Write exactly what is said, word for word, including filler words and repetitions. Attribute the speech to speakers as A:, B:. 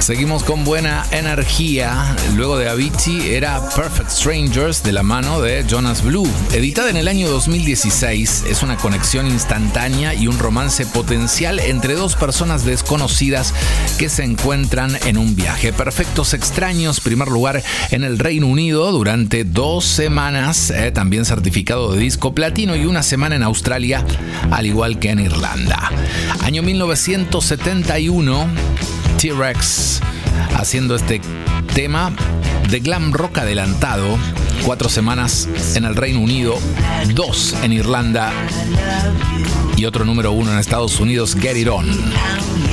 A: Seguimos con buena energía. Luego de Avicii era Perfect Strangers de la mano de Jonas Blue. Editada en el año dos mil dieciséis, es una conexión instantánea y un romance potencial entre dos personas desconocidas que se encuentran en un viaje. Perfectos Extraños, primer lugar en el Reino Unido durante dos semanas, eh, también certificado de disco platino, y una semana en Australia, al igual que en Irlanda. Año mil novecientos setenta y uno, T-Rex haciendo este tema de glam rock adelantado. Cuatro semanas en el Reino Unido, dos en Irlanda y otro número uno en Estados Unidos, Get It On.